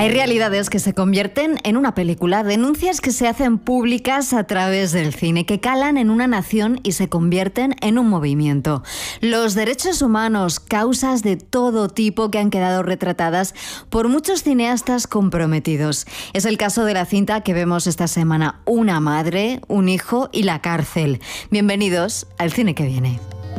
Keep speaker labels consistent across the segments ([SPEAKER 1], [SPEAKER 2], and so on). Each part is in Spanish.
[SPEAKER 1] Hay realidades que se convierten en una película, denuncias que se hacen públicas a través del cine, que calan en una nación y se convierten en un movimiento. Los derechos humanos, causas de todo tipo que han quedado retratadas por muchos cineastas comprometidos. Es el caso de la cinta que vemos esta semana, Una madre, un hijo y la cárcel. Bienvenidos al Cine que Viene.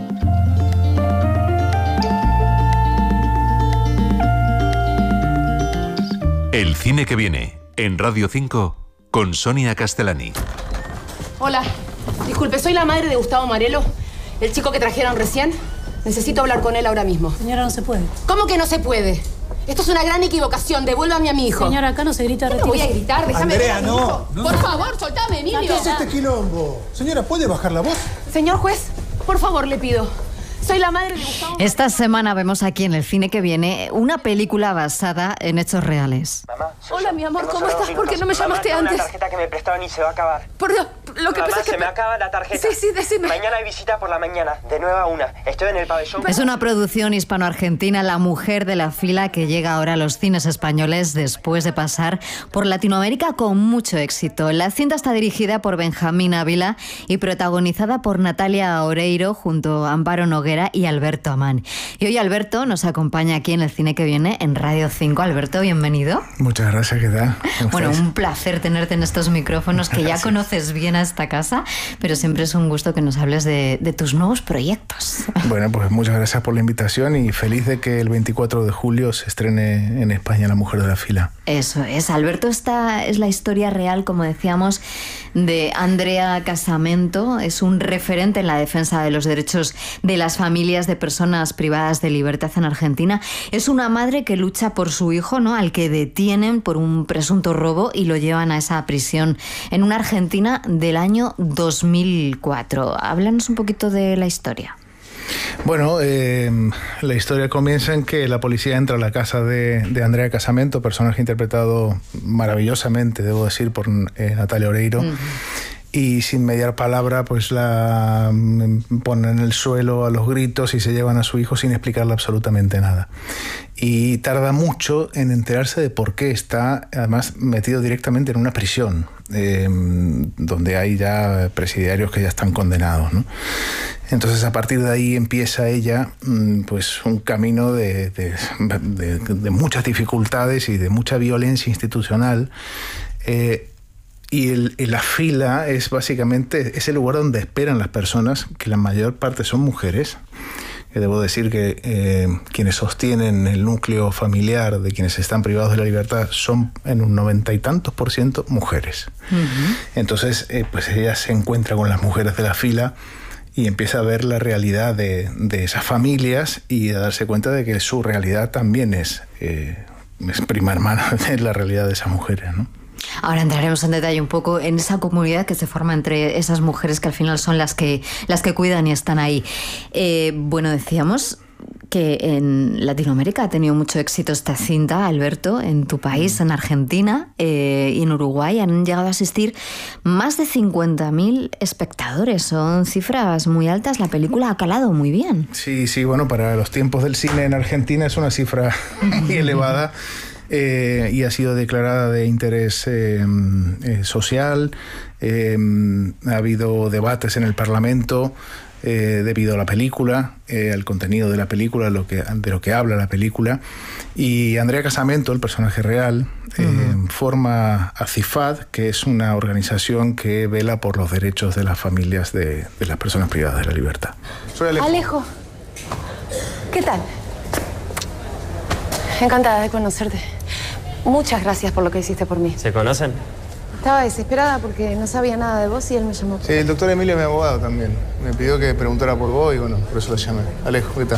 [SPEAKER 2] El Cine que Viene, en Radio 5, con Sonia Castellani.
[SPEAKER 3] Hola, disculpe, soy la madre de Gustavo Marelo, el chico que trajeron recién. Necesito hablar con él ahora mismo.
[SPEAKER 4] Señora, no se puede.
[SPEAKER 3] ¿Cómo que no se puede? Esto es una gran equivocación. Devuélvame a mi hijo.
[SPEAKER 4] Señora, acá no se grita.
[SPEAKER 3] ¿Qué me voy a gritar? Déjame
[SPEAKER 5] Andrea,
[SPEAKER 3] ver a mi hijo.
[SPEAKER 5] no.
[SPEAKER 3] Por favor, soltame, Emilio.
[SPEAKER 5] ¿Qué es este quilombo? Señora, ¿puede bajar la voz?
[SPEAKER 3] Señor juez, por favor, le pido. Soy la madre de Gustavo.
[SPEAKER 1] Esta semana vemos aquí en El Cine que Viene una película basada en hechos reales.
[SPEAKER 6] Mamá,
[SPEAKER 3] Hola, mi amor, ¿cómo estás?
[SPEAKER 6] minutos.
[SPEAKER 3] ¿Por qué no me llamaste
[SPEAKER 6] Mamá,
[SPEAKER 3] antes?
[SPEAKER 6] Una tarjeta que me prestaban y se va a acabar.
[SPEAKER 3] Por Dios, lo que
[SPEAKER 6] Mamá,
[SPEAKER 3] pasa es que...
[SPEAKER 6] se me acaba la tarjeta.
[SPEAKER 3] Sí, decime.
[SPEAKER 6] Mañana hay visita por la mañana, de 9 a 1. Estoy en el pabellón.
[SPEAKER 1] Es una producción hispano-argentina, La mujer de la fila, que llega ahora a los cines españoles después de pasar por Latinoamérica con mucho éxito. La cinta está dirigida por Benjamín Ávila y protagonizada por Natalia Oreiro junto a Amparo Noguera y Alberto Amán. Y hoy Alberto nos acompaña aquí en El Cine que Viene en Radio 5. Alberto, bienvenido.
[SPEAKER 5] Muchas gracias, ¿qué tal?
[SPEAKER 1] Bueno, un placer tenerte en estos micrófonos, que ya conoces bien a esta casa, pero siempre es un gusto que nos hables de tus nuevos proyectos.
[SPEAKER 5] Bueno, pues muchas gracias por la invitación y feliz de que el 24 de julio se estrene en España La mujer de la fila.
[SPEAKER 1] Eso es. Alberto, esta es la historia real, como decíamos, de Andrea Casamento. Es un referente en la defensa de los derechos de las familias de personas privadas de libertad en Argentina. Es una madre que lucha por su hijo, ¿no?, al que detienen por un presunto robo y lo llevan a esa prisión en una Argentina del año 2004. Háblanos un poquito de la historia.
[SPEAKER 5] Bueno, la historia comienza en que la policía entra a la casa de Andrea Casamento, personaje interpretado maravillosamente, debo decir, por Natalia Oreiro. Y sin mediar palabra, pues la ponen en el suelo a los gritos y se llevan a su hijo sin explicarle absolutamente nada. Y tarda mucho en enterarse de por qué está, además, metido directamente en una prisión, donde hay ya presidiarios que ya están condenados, ¿no? Entonces, a partir de ahí empieza ella, pues, un camino de muchas dificultades y de mucha violencia institucional. Y la fila es básicamente ese lugar donde esperan las personas, que la mayor parte son mujeres. Debo decir que quienes sostienen el núcleo familiar de quienes están privados de la libertad son en un 90 y tantos % mujeres. Entonces, pues ella se encuentra con las mujeres de la fila y empieza a ver la realidad de esas familias y a darse cuenta de que su realidad también es prima hermana de la realidad de esas mujeres, ¿no?
[SPEAKER 1] Ahora entraremos en detalle un poco en esa comunidad que se forma entre esas mujeres que al final son las que cuidan y están ahí. Bueno, decíamos que en Latinoamérica ha tenido mucho éxito esta cinta, Alberto, en tu país, en Argentina y en Uruguay. Han llegado a asistir más de 50.000 espectadores. Son cifras muy altas. La película ha calado muy bien.
[SPEAKER 5] Sí, bueno, para los tiempos del cine en Argentina es una cifra muy elevada. Y ha sido declarada de interés social. Ha habido debates en el Parlamento debido a la película, al contenido de la película, de lo que habla la película. Y Andrea Casamento, el personaje real, forma a CIFAD, que es una organización que vela por los derechos de las familias de las personas privadas de la libertad.
[SPEAKER 3] Soy Alejo. Alejo, ¿qué tal? Encantada de conocerte. Muchas gracias por lo que hiciste por mí.
[SPEAKER 6] ¿Se conocen?
[SPEAKER 3] Estaba desesperada porque no sabía nada de vos y él me llamó.
[SPEAKER 5] Sí, el doctor Emilio es mi abogado también. Me pidió que preguntara por vos y bueno, por eso lo llamé. Alejo, ¿qué tal?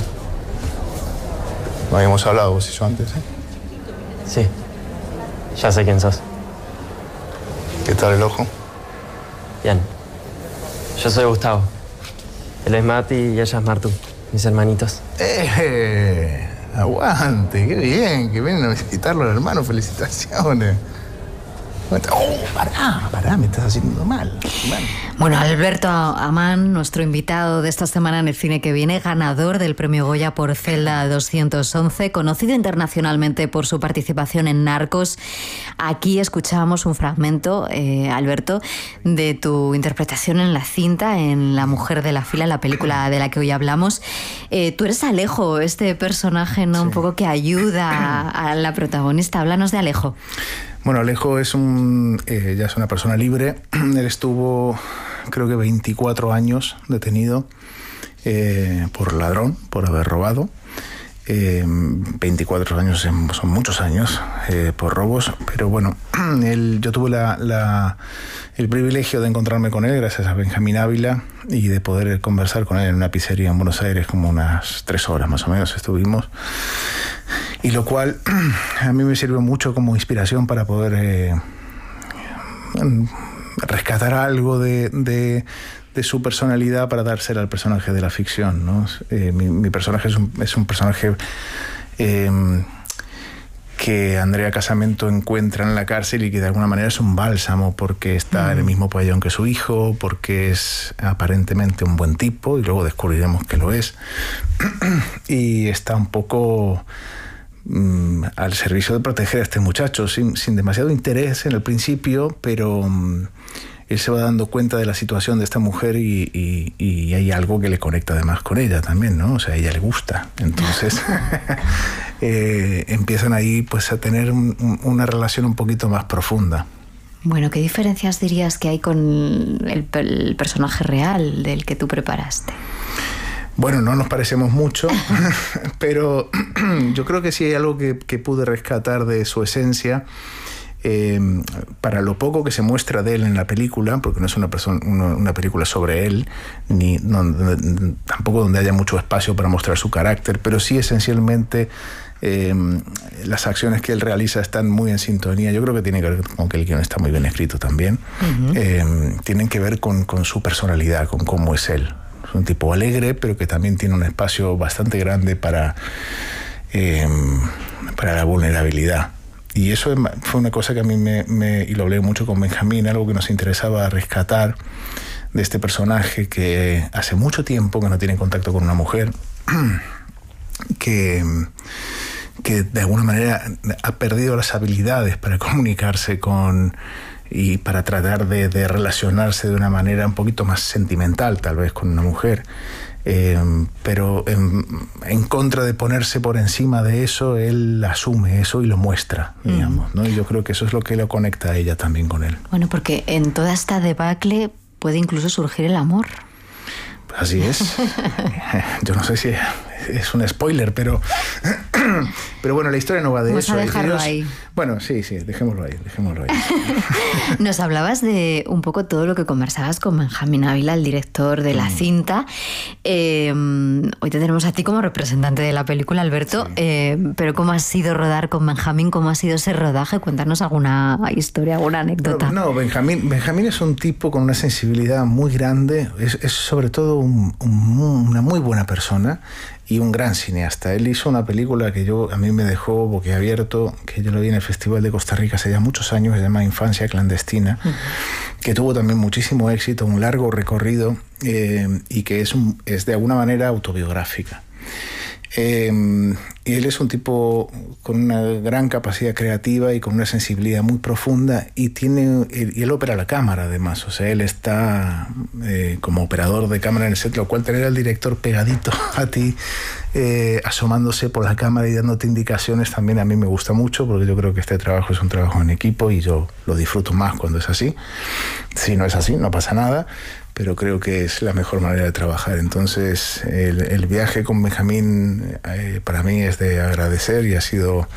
[SPEAKER 5] No habíamos hablado vos y yo antes, ¿eh?
[SPEAKER 6] Sí. Ya sé quién sos.
[SPEAKER 5] ¿Qué tal el ojo?
[SPEAKER 6] Bien. Yo soy Gustavo. Él es Mati y ella es Martu, mis hermanitos.
[SPEAKER 5] Aguante, qué bien, que vienen a visitarlo, hermano. Felicitaciones. Pará, me estás haciendo mal.
[SPEAKER 1] Bueno, Alberto Amán, nuestro invitado de esta semana en el cine que viene, ganador del premio Goya por Celda 211, conocido internacionalmente por su participación en Narcos. Aquí escuchábamos un fragmento, Alberto, de tu interpretación en la cinta, en La mujer de la fila, la película de la que hoy hablamos. Tú eres Alejo, este personaje, ¿no? Sí. Un poco que ayuda a la protagonista. Háblanos de Alejo.
[SPEAKER 5] Bueno, Alejo es ya es una persona libre. Él estuvo, creo que 24 años detenido por ladrón, por haber robado. 24 años son muchos años por robos, pero bueno, yo tuve el privilegio de encontrarme con él gracias a Benjamín Ávila y de poder conversar con él en una pizzería en Buenos Aires, como unas 3 horas más o menos estuvimos. Y lo cual a mí me sirvió mucho como inspiración para poder rescatar algo de su personalidad para dársela al personaje de la ficción, ¿no? Mi personaje es un personaje que Andrea Casamento encuentra en la cárcel y que de alguna manera es un bálsamo porque está en el mismo pabellón que su hijo, porque es aparentemente un buen tipo y luego descubriremos que lo es, y está un poco al servicio de proteger a este muchacho sin demasiado interés en el principio, pero él se va dando cuenta de la situación de esta mujer y hay algo que le conecta además con ella también, ¿no? O sea, a ella le gusta. Entonces empiezan ahí pues a tener una relación un poquito más profunda.
[SPEAKER 1] Bueno, ¿qué diferencias dirías que hay con el personaje real del que tú preparaste?
[SPEAKER 5] Bueno, no nos parecemos mucho, pero yo creo que sí hay algo que pude rescatar de su esencia. Para lo poco que se muestra de él en la película, porque no es una película sobre él, tampoco donde haya mucho espacio para mostrar su carácter, pero sí esencialmente las acciones que él realiza están muy en sintonía. Yo creo que tiene que ver con que el guion está muy bien escrito también. Tienen que ver con su personalidad, con cómo es él. Es un tipo alegre, pero que también tiene un espacio bastante grande para la vulnerabilidad. Y eso fue una cosa que a mí y lo hablé mucho con Benjamín, algo que nos interesaba rescatar de este personaje que hace mucho tiempo que no tiene contacto con una mujer, que de alguna manera ha perdido las habilidades para comunicarse y para tratar de relacionarse de una manera un poquito más sentimental, tal vez, con una mujer. Pero en contra de ponerse por encima de eso, él asume eso y lo muestra, digamos, ¿no? Y yo creo que eso es lo que lo conecta a ella también con él.
[SPEAKER 1] Bueno, porque en toda esta debacle puede incluso surgir el amor.
[SPEAKER 5] Pues así es. Yo no sé si es un spoiler, pero bueno, la historia no va de
[SPEAKER 1] Vamos
[SPEAKER 5] eso.
[SPEAKER 1] A dejarlo ahí.
[SPEAKER 5] Bueno, sí, dejémoslo ahí.
[SPEAKER 1] Nos hablabas de un poco todo lo que conversabas con Benjamín Ávila, el director de la cinta. Hoy te tenemos a ti como representante de la película, Alberto, sí. Pero ¿cómo ha sido rodar con Benjamín? ¿Cómo ha sido ese rodaje? Cuéntanos alguna historia, alguna anécdota.
[SPEAKER 5] No, Benjamín es un tipo con una sensibilidad muy grande, es sobre todo una muy buena persona y un gran cineasta. Él hizo una película que a mí me dejó boquiabierto, que yo lo vi en el Festival de Costa Rica hace ya muchos años, se llama Infancia Clandestina, que tuvo también muchísimo éxito, un largo recorrido y que es de alguna manera autobiográfica. Y él es un tipo con una gran capacidad creativa y con una sensibilidad muy profunda y él opera la cámara además, o sea, él está como operador de cámara en el set, lo cual tener al director pegadito a ti, asomándose por la cámara y dándote indicaciones también a mí me gusta mucho, porque yo creo que este trabajo es un trabajo en equipo y yo lo disfruto más cuando es así. Si no es así, no pasa nada, pero creo que es la mejor manera de trabajar. Entonces el viaje con Benjamín para mí es de agradecer y ha sido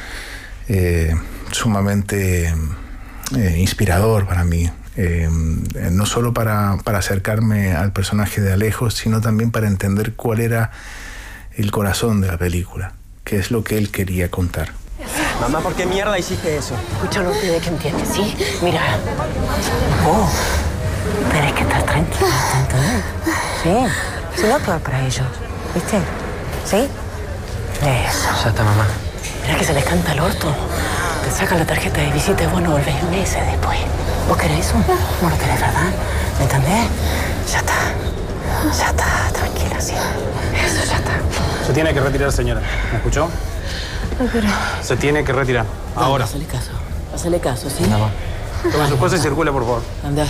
[SPEAKER 5] sumamente inspirador para mí, no solo para acercarme al personaje de Alejo, sino también para entender cuál era el corazón de la película, qué es lo que él quería contar.
[SPEAKER 6] Mamá, ¿por qué mierda hiciste eso?
[SPEAKER 3] Escúchalo, pide que entiendes, ¿sí? Mira. Oh.
[SPEAKER 4] Tenés que estar tranquila, ¿entendés? Sí, si no, todo para ellos, ¿viste? ¿Sí? Eso.
[SPEAKER 6] Ya está, mamá.
[SPEAKER 4] Mira que se les canta el orto. te saca la tarjeta de visita y vos no volvés meses después. ¿Vos querés eso? No lo querés, ¿verdad? ¿Me entendés? Ya está, tranquila, sí. Eso ya está.
[SPEAKER 7] Se tiene que retirar, señora. ¿Me escuchó?
[SPEAKER 4] No, pero...
[SPEAKER 7] Se tiene que retirar. Ahora.
[SPEAKER 4] Hacele caso, ¿sí?
[SPEAKER 6] Nada más.
[SPEAKER 7] Toma sus cosas y circule, por favor.
[SPEAKER 4] Anda.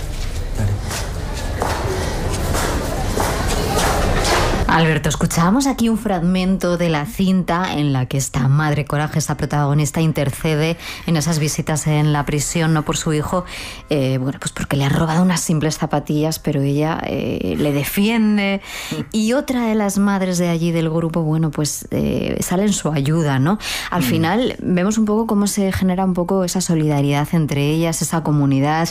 [SPEAKER 1] Alberto, escuchábamos aquí un fragmento de la cinta en la que esta madre coraje, esta protagonista, intercede en esas visitas en la prisión, no por su hijo, bueno, pues porque le han robado unas simples zapatillas, pero ella le defiende. Y otra de las madres de allí del grupo, bueno, pues sale en su ayuda, ¿no? Al final vemos un poco cómo se genera un poco esa solidaridad entre ellas, esa comunidad.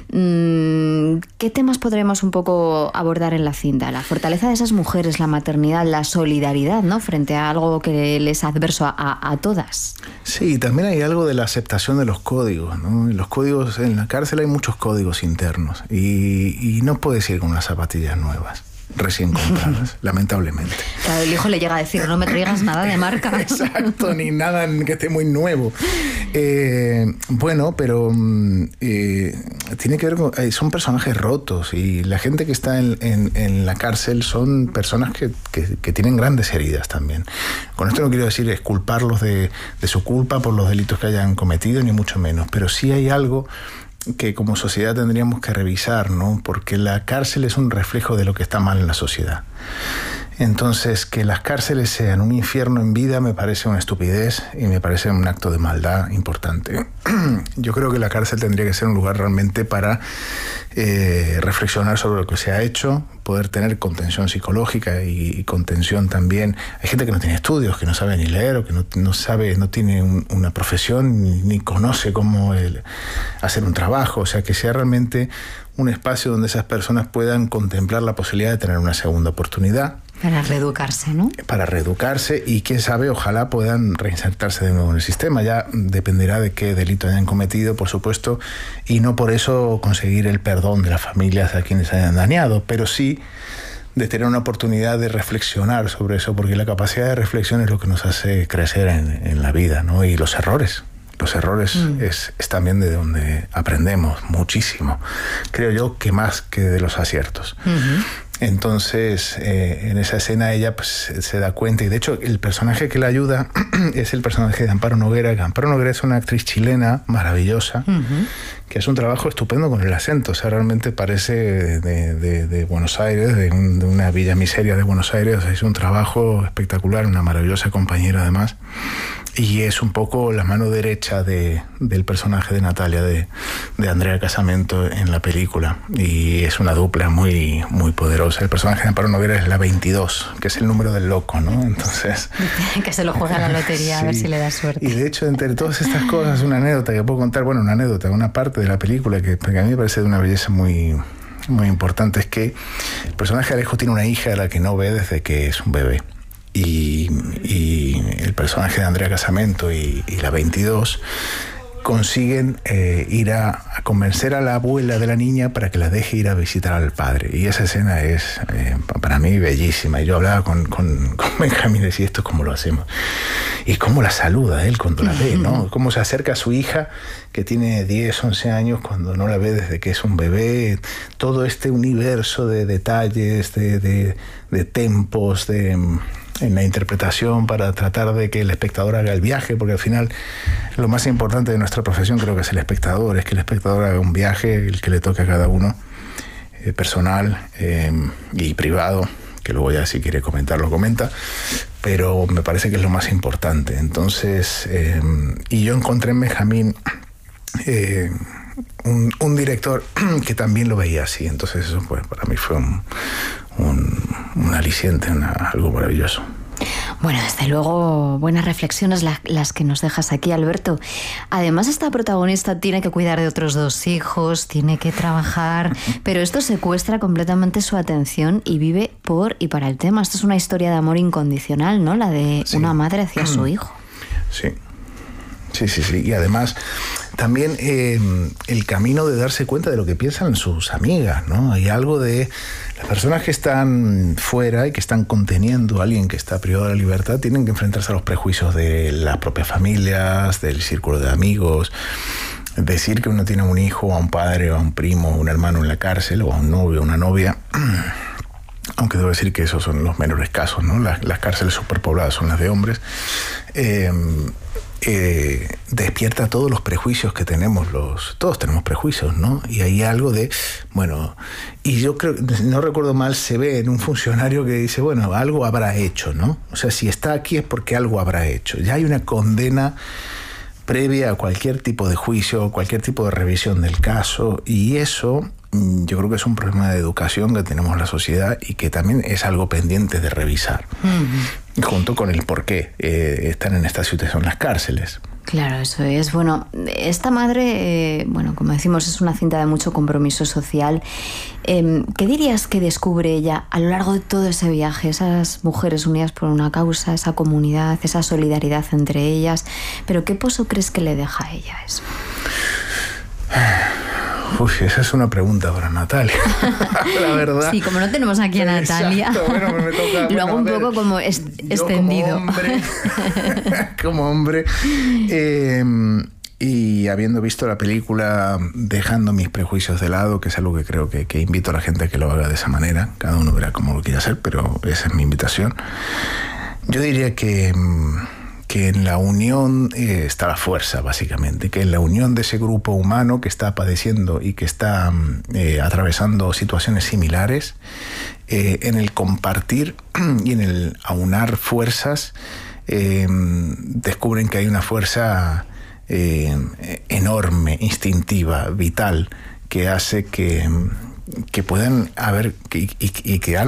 [SPEAKER 1] ¿Qué temas podremos un poco abordar en la cinta? La fortaleza de esas mujeres, la maternidad, la solidaridad, ¿no? Frente a algo que les es adverso a todas.
[SPEAKER 5] Sí, también hay algo de la aceptación de los códigos, ¿no? En los códigos, en la cárcel hay muchos códigos internos y no puedes ir con unas zapatillas nuevas recién compradas, lamentablemente.
[SPEAKER 1] Claro, el hijo le llega a decir, no me traigas nada de marca.
[SPEAKER 5] Exacto, ni nada que esté muy nuevo. Bueno, pero tiene que ver con... son personajes rotos y la gente que está en la cárcel son personas que tienen grandes heridas también. Con esto no quiero decir exculparlos de su culpa por los delitos que hayan cometido, ni mucho menos, pero sí hay algo que como sociedad tendríamos que revisar, ¿no? Porque la cárcel es un reflejo de lo que está mal en la sociedad. Entonces, que las cárceles sean un infierno en vida me parece una estupidez y me parece un acto de maldad importante. Yo creo que la cárcel tendría que ser un lugar realmente para reflexionar sobre lo que se ha hecho, poder tener contención psicológica y contención también. Hay gente que no tiene estudios, que no sabe ni leer o que no sabe, no tiene una profesión ni conoce cómo hacer un trabajo. O sea, que sea realmente un espacio donde esas personas puedan contemplar la posibilidad de tener una segunda oportunidad.
[SPEAKER 1] Para reeducarse, ¿no?
[SPEAKER 5] Para reeducarse y, quién sabe, ojalá puedan reinsertarse de nuevo en el sistema. Ya dependerá de qué delito hayan cometido, por supuesto, y no por eso conseguir el perdón de las familias a quienes hayan dañado, pero sí de tener una oportunidad de reflexionar sobre eso, porque la capacidad de reflexión es lo que nos hace crecer en la vida, ¿no? Y los errores. Los errores es también de donde aprendemos muchísimo. Creo yo que más que de los aciertos. Uh-huh. Entonces, en esa escena ella pues, se da cuenta, y de hecho el personaje que la ayuda es el personaje de Amparo Noguera. Amparo Noguera es una actriz chilena maravillosa, uh-huh, que hace un trabajo estupendo con el acento. O sea, realmente parece de Buenos Aires, de una villa miseria de Buenos Aires. O sea, es un trabajo espectacular, una maravillosa compañera además. Y es un poco la mano derecha del personaje de Natalia, de Andrea Casamento en la película. Y es una dupla muy, muy poderosa. El personaje de Amparo Noguera es la 22, que es el número del loco, ¿no? Entonces...
[SPEAKER 1] que se lo juega a la lotería, sí, a ver si le da suerte.
[SPEAKER 5] Y de hecho, entre todas estas cosas, una anécdota que puedo contar, bueno, una parte de la película que a mí me parece de una belleza muy, muy importante, es que el personaje de Alejo tiene una hija a la que no ve desde que es un bebé. Y el personaje de Andrea Casamento y la 22 consiguen ir a convencer a la abuela de la niña para que la deje ir a visitar al padre. Y esa escena es para mí bellísima. Y yo hablaba con Benjamín y decía, ¿esto cómo lo hacemos? Y cómo la saluda él cuando la ve, ¿no? Cómo se acerca a su hija que tiene 10, 11 años cuando no la ve desde que es un bebé. Todo este universo de detalles, de tempos, en la interpretación para tratar de que el espectador haga el viaje, porque al final lo más importante de nuestra profesión creo que es el espectador, es que el espectador haga un viaje, el que le toque a cada uno, personal y privado, que luego ya si quiere comentar lo comenta, pero me parece que es lo más importante. Entonces, y yo encontré en Benjamín un director que también lo veía así, entonces eso pues para mí fue un aliciente, algo maravilloso.
[SPEAKER 1] Bueno, desde luego, buenas reflexiones las que nos dejas aquí, Alberto. Además, esta protagonista tiene que cuidar de otros 2 hijos, tiene que trabajar, pero esto secuestra completamente su atención y vive por y para el tema. Esto es una historia de amor incondicional, ¿no? La de una madre hacia su hijo.
[SPEAKER 5] Sí. Sí. Y además también el camino de darse cuenta de lo que piensan sus amigas, ¿no? Hay algo de las personas que están fuera y que están conteniendo a alguien que está privado de la libertad, tienen que enfrentarse a los prejuicios de las propias familias, del círculo de amigos. Decir que uno tiene un hijo, a un padre, o a un primo, o un hermano en la cárcel, o a un novio, o una novia, aunque debo decir que esos son los menores casos, ¿no? Las cárceles superpobladas son las de hombres. Despierta todos los prejuicios que tenemos. Todos tenemos prejuicios, ¿no? Y hay algo de, bueno, y yo creo, no recuerdo mal, se ve en un funcionario que dice, bueno, algo habrá hecho, ¿no? O sea, si está aquí es porque algo habrá hecho. Ya hay una condena previa a cualquier tipo de juicio, cualquier tipo de revisión del caso, y eso yo creo que es un problema de educación que tenemos en la sociedad y que también es algo pendiente de revisar, junto con el por qué están en esta situación las cárceles.
[SPEAKER 1] Claro, eso es. Bueno, esta madre, como decimos, es una cinta de mucho compromiso social. ¿Qué dirías que descubre ella a lo largo de todo ese viaje? Esas mujeres unidas por una causa, esa comunidad, esa solidaridad entre ellas. ¿Pero qué pozo crees que le deja a ella eso?
[SPEAKER 5] Uy, esa es una pregunta para Natalia, la verdad.
[SPEAKER 1] Sí, como no tenemos aquí a Natalia,
[SPEAKER 5] exacto, bueno, me toca,
[SPEAKER 1] lo hago un poco como extendido.
[SPEAKER 5] Como hombre, y habiendo visto la película, dejando mis prejuicios de lado, que es algo que creo que invito a la gente a que lo haga de esa manera, cada uno verá cómo lo quiere hacer, pero esa es mi invitación. Yo diría que en la unión está la fuerza, básicamente, que en la unión de ese grupo humano que está padeciendo y que está atravesando situaciones similares, en el compartir y en el aunar fuerzas, descubren que hay una fuerza enorme, instintiva, vital, que hace que puedan haber y que algo